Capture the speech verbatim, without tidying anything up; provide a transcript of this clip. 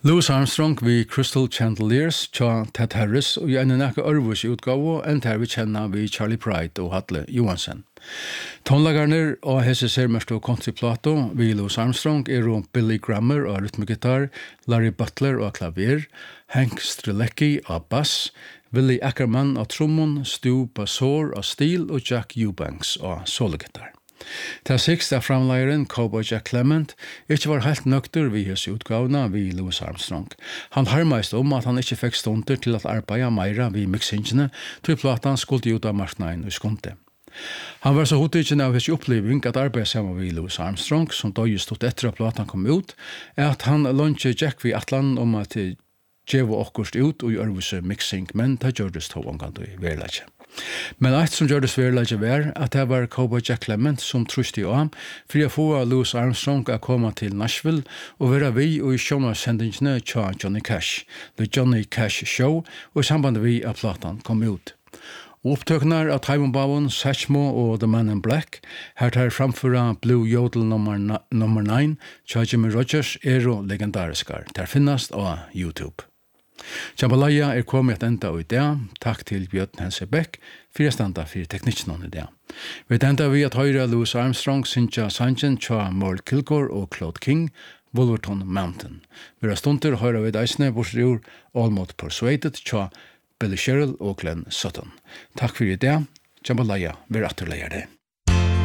Louis Armstrong vi Crystal Chandeliers tja Ted Harris og i en nekka ørvus utgave enn der vi kjenner vi Charlie Pride og Hadle Johansen. Tonlagarner og hese sermest og countryplato vi Louis Armstrong er om Billy Grammer og rytmegitar, Larry Butler og klaver, Hank Strelecki og bass, Willie Ackerman og trommon, Stu Basor og stil og Jack Eubanks og sologitar. Ta sixta framleiren Cowboy Jack Clement ikke var helt nøkter vi hos utgavna vi Louis Armstrong. Han harmeist om at han ikke fikk stunder til at arbeida meira vi mixingene til platan skulle ut av marknaden og skunte. Han var så hotikken av hans oppleving at arbeida sammen vi Louis Armstrong som da just stod etter at platan kom ut er at han lunsje Jack vi atlan om at djevo okkurst ut og gjør visse mixing, men det gjørdes to omgang i verleggje. Men eit som gjør det sverleggje var at det var Cowboy Jack Clement som trusti av ham for å få Louis Armstrong å komme til Nashville og være vi og i sjånarsendingene tja Johnny Cash, The Johnny Cash Show, og i samband vi at platan kom ut. Opptøknar av Taiwan Satchmo og The Man in Black, her tar framføra Blue Yodel nummer nine, tja Jimmy Rogers, er og legendariskar. Der finnast av YouTube. Jambalaya er kommet et enda i dag. Takk til Bjørn Hense Beck for å standa for teknikken i dag. Vi enda vi at høyre Louis Armstrong, Cynthia Sanchen, Cha Merle Kilgore og Claude King, Wolverton Mountain. Vi har stunder høyre vi deisne bortsrur Almost Persuaded, Cha Billy Sherrill og Glenn Sutton. Takk for i dag. Jambalaya, vi er atterleier det.